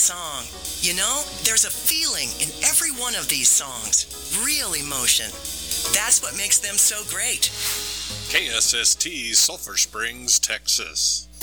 song. You know, there's a feeling in every one of these songs. Real emotion. That's what makes them so great. KSST, Sulphur Springs, Texas.